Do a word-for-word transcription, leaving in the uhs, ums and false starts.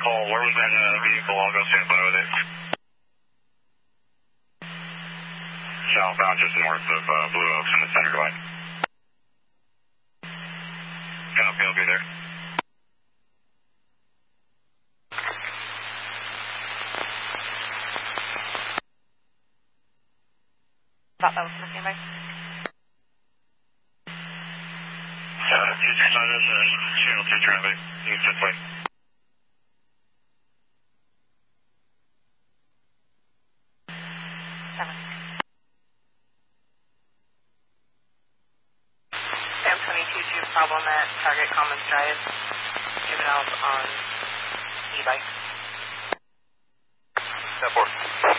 Cole, where was that uh, vehicle? I'll go stand by with it. Southbound just north of uh, Blue Oaks in the center line. Copy, I'll be there. Thought that was the same way. Uh, teacher side is uh, channel two traffic. Use this way. Seven. Sam twenty-two two problem at Target Commons Drive. Juveniles on e-bike. ten four.